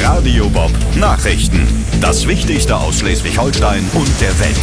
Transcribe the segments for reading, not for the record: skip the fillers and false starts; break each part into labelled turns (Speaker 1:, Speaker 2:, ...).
Speaker 1: Radio Bob Nachrichten. Das Wichtigste aus Schleswig-Holstein und der Welt.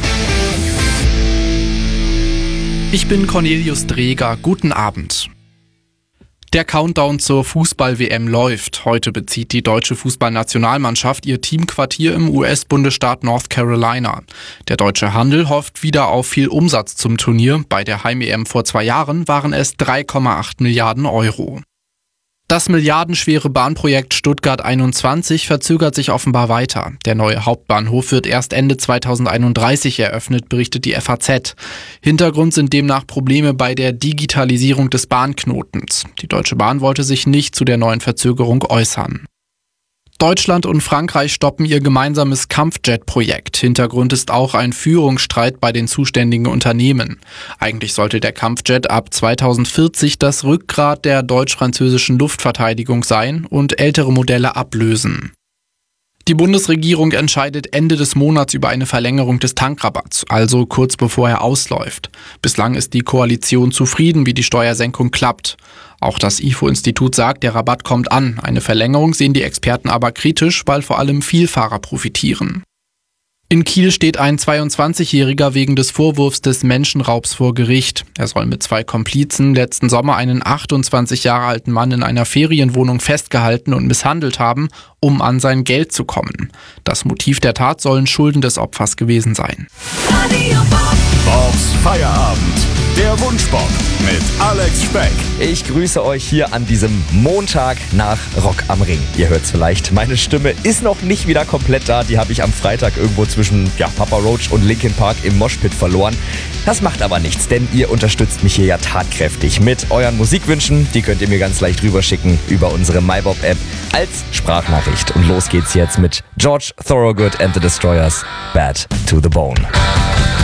Speaker 2: Ich bin Cornelius Dreger. Guten Abend. Der Countdown zur Fußball-WM läuft. Heute bezieht die deutsche Fußballnationalmannschaft ihr Teamquartier im US-Bundesstaat North Carolina. Der deutsche Handel hofft wieder auf viel Umsatz zum Turnier. Bei der Heim-EM vor 2 Jahren waren es 3,8 Milliarden Euro. Das milliardenschwere Bahnprojekt Stuttgart 21 verzögert sich offenbar weiter. Der neue Hauptbahnhof wird erst Ende 2031 eröffnet, berichtet die FAZ. Hintergrund sind demnach Probleme bei der Digitalisierung des Bahnknotens. Die Deutsche Bahn wollte sich nicht zu der neuen Verzögerung äußern. Deutschland und Frankreich stoppen ihr gemeinsames Kampfjet-Projekt. Hintergrund ist auch ein Führungsstreit bei den zuständigen Unternehmen. Eigentlich sollte der Kampfjet ab 2040 das Rückgrat der deutsch-französischen Luftverteidigung sein und ältere Modelle ablösen. Die Bundesregierung entscheidet Ende des Monats über eine Verlängerung des Tankrabatts, also kurz bevor er ausläuft. Bislang ist die Koalition zufrieden, wie die Steuersenkung klappt. Auch das IFO-Institut sagt, der Rabatt kommt an. Eine Verlängerung sehen die Experten aber kritisch, weil vor allem Vielfahrer profitieren. In Kiel steht ein 22-Jähriger wegen des Vorwurfs des Menschenraubs vor Gericht. Er soll mit 2 Komplizen letzten Sommer einen 28 Jahre alten Mann in einer Ferienwohnung festgehalten und misshandelt haben, um an sein Geld zu kommen. Das Motiv der Tat sollen Schulden des Opfers gewesen sein.
Speaker 1: Bobs Feierabend. Der Wunschbob mit Alex Speck.
Speaker 3: Ich grüße euch hier an diesem Montag nach Rock am Ring. Ihr hört es vielleicht, meine Stimme ist noch nicht wieder komplett da. Die habe ich am Freitag irgendwo zwischen Papa Roach und Linkin Park im Moshpit verloren. Das macht aber nichts, denn ihr unterstützt mich hier ja tatkräftig mit euren Musikwünschen. Die könnt ihr mir ganz leicht rüberschicken über unsere MyBob-App als Sprachnachricht. Und los geht's jetzt mit George Thorogood and the Destroyers, Bad to the Bone.